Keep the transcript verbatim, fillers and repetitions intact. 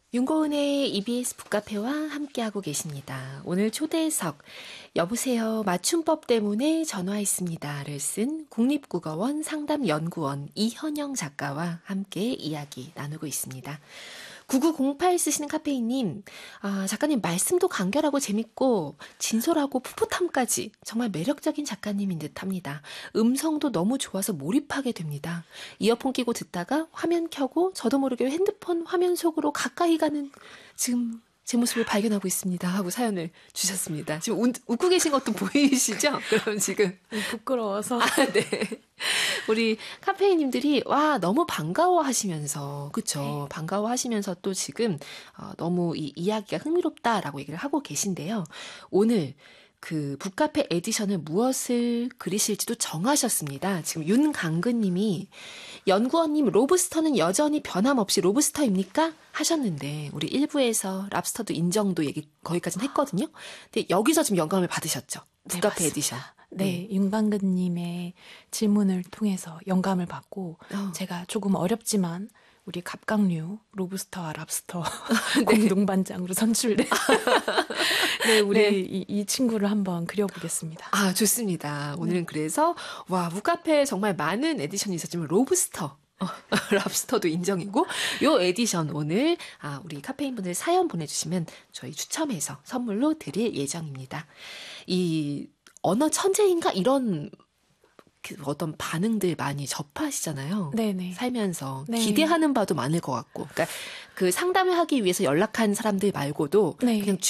윤고은의 이비에스 북카페와 함께하고 계십니다. 오늘 초대석 여보세요 맞춤법 때문에 전화했습니다를 쓴 국립국어원 상담연구원 이현영 작가와 함께 이야기 나누고 있습니다. 구구공팔 쓰시는 카페인님, 아, 작가님 말씀도 간결하고 재밌고 진솔하고 풋풋함까지 정말 매력적인 작가님인 듯합니다. 음성도 너무 좋아서 몰입하게 됩니다. 이어폰 끼고 듣다가 화면 켜고 저도 모르게 핸드폰 화면 속으로 가까이 가는 지금 제 모습을 발견하고 있습니다 하고 사연을 주셨습니다. 지금 우, 웃고 계신 것도 보이시죠? 그럼 지금 부끄러워서. 아, 네. 우리 카페인님들이 와 너무 반가워하시면서 그쵸? 네. 반가워하시면서 또 지금 어, 너무 이 이야기가 흥미롭다라고 얘기를 하고 계신데요. 오늘 그 북카페 에디션을 무엇을 그리실지도 정하셨습니다. 지금 윤강근님이 연구원님 로브스터는 여전히 변함없이 로브스터입니까? 하셨는데 우리 일부에서 랍스터도 인정도 얘기 거기까지는 했거든요. 근데 여기서 지금 영감을 받으셨죠. 북카페 네, 에디션. 네, 네. 윤강근님의 질문을 통해서 영감을 받고 어. 제가 조금 어렵지만 우리 갑각류 로브스터와 랍스터 네. 공동반장으로 선출된 네, 우리 네. 이, 이 친구를 한번 그려보겠습니다. 아, 좋습니다. 오늘은 네. 그래서 와, 북카페에 정말 많은 에디션이 있었지만 로브스터 어, 랍스터도 인정이고 요 에디션 오늘 아, 우리 카페인분들 사연 보내주시면 저희 추첨해서 선물로 드릴 예정입니다. 이 언어 천재인가 이런 어떤 반응들 많이 접하시잖아요. 네네. 살면서 네. 기대하는 바도 많을 것 같고, 그러니까 그 상담을 하기 위해서 연락한 사람들 말고도 네. 그냥